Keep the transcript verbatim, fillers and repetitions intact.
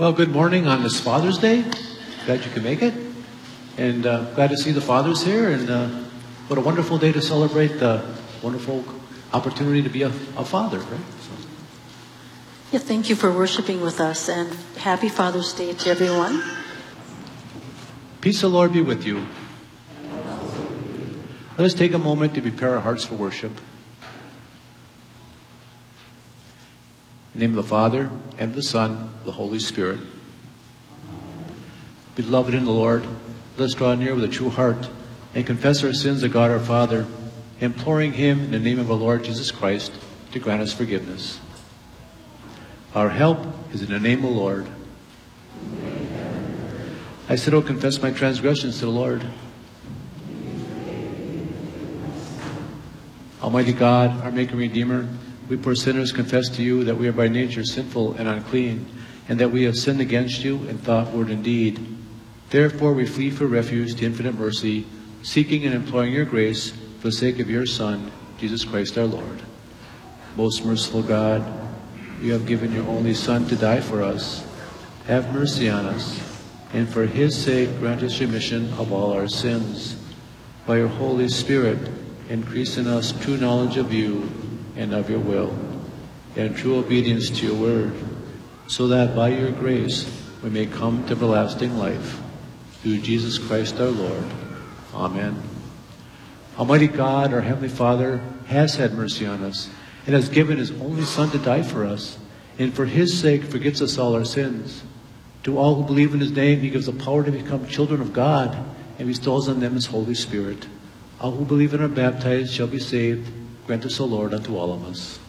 Well, good morning on this Father's Day. Glad you could make it. And uh, glad to see the fathers here. And uh, what a wonderful day to celebrate the wonderful opportunity to be a, a father, right? So. Yeah, thank you for worshiping with us, and happy Father's Day to everyone. Peace of the Lord be with you. Let us take a moment to prepare our hearts for worship. In the name of the Father, and of the Son, and the Holy Spirit. Beloved in the Lord, let us draw near with a true heart and confess our sins to God our Father, imploring Him in the name of our Lord Jesus Christ to grant us forgiveness. Our help is in the name of the Lord. I said, "Oh, confess my transgressions to the Lord." Almighty God, our Maker and Redeemer, we poor sinners confess to you that we are by nature sinful and unclean, and that we have sinned against you in thought, word, and deed. Therefore we flee for refuge to infinite mercy, seeking and imploring your grace for the sake of your Son, Jesus Christ our Lord. Most merciful God, you have given your only Son to die for us. Have mercy on us, and for his sake grant us remission of all our sins. By your Holy Spirit, increase in us true knowledge of you and of your will, and true obedience to your word, so that by your grace we may come to everlasting life. Through Jesus Christ our Lord. Amen. Almighty God, our Heavenly Father, has had mercy on us, and has given his only Son to die for us, and for his sake forgives us all our sins. To all who believe in his name, he gives the power to become children of God, and bestows on them his Holy Spirit. All who believe and are baptized shall be saved. Grant us, O Lord, unto all of us.